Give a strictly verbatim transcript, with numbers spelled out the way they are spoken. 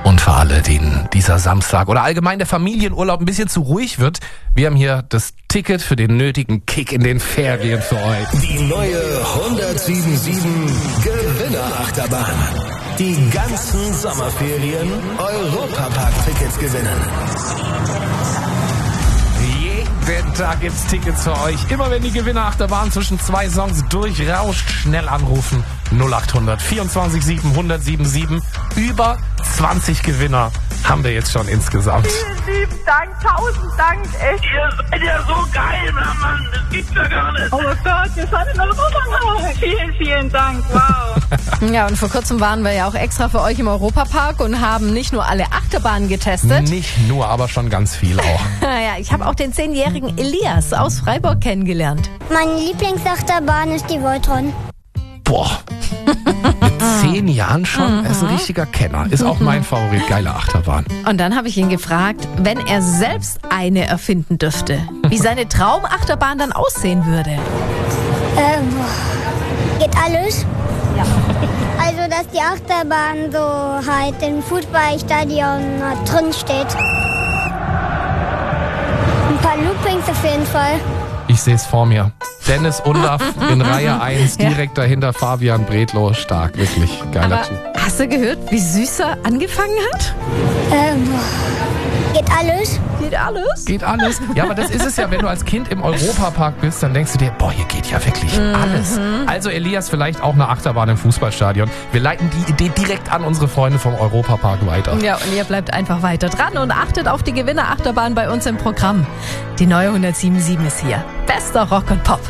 Und für alle, denen dieser Samstag oder allgemein der Familienurlaub ein bisschen zu ruhig wird, wir haben hier das Ticket für den nötigen Kick in den Ferien für euch. Die neue hundertsieben Gewinnerachterbahn. Die ganzen Sommerferien Europapark-Tickets gewinnen. Jeden Tag gibt's Tickets für euch. Immer wenn die Gewinnerachterbahn zwischen zwei Songs durchrauscht, schnell anrufen. null acht hundert vierundzwanzig sieben hundertsiebenundsieben. Über zwanzig Gewinner haben wir jetzt schon insgesamt. Vielen lieben Dank, tausend Dank, echt. Ihr seid ja so geil, Mann, das gibt's ja gar nicht. Oh Gott, wir sind in Europa. Vielen, vielen Dank, wow. Ja, und vor kurzem waren wir ja auch extra für euch im Europapark und haben nicht nur alle Achterbahnen getestet. Nicht nur, aber schon ganz viel auch. Ja, ich habe auch den zehnjährigen Elias aus Freiburg kennengelernt. Meine Lieblingsachterbahn ist die Voltron. Boah, mit zehn Jahren schon? Er ist ein richtiger Kenner. Ist auch mein Favorit, geile Achterbahn. Und dann habe ich ihn gefragt, wenn er selbst eine erfinden dürfte, wie seine Traumachterbahn dann aussehen würde. Ähm, geht alles? Ja. Also, dass die Achterbahn so halt im Fußballstadion drin steht. Ein paar Loopings auf jeden Fall. Ich sehe es vor mir. Dennis Undaff in Reihe eins, Ja. direkt dahinter Fabian Bredlow. Stark, wirklich geiler Aber Typ. hast du gehört, wie süß er angefangen hat? Ähm, geht alles? Geht alles. Geht alles. Ja, aber das ist es ja, wenn du als Kind im Europapark bist, dann denkst du dir, boah, hier geht ja wirklich alles. Also Elias, vielleicht auch eine Achterbahn im Fußballstadion. Wir leiten die Idee direkt an unsere Freunde vom Europapark weiter. Ja, und ihr bleibt einfach weiter dran und achtet auf die Gewinnerachterbahn bei uns im Programm. Die neue hundertsiebenundsieben ist hier. Bester Rock und Pop.